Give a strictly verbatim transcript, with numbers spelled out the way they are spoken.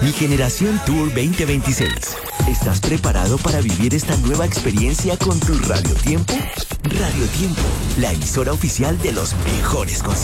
Mi Generación Tour veinte veintiséis. ¿Estás preparado para vivir esta nueva experiencia con tu Radio Tiempo? Radio Tiempo, la emisora oficial de los mejores conciertos.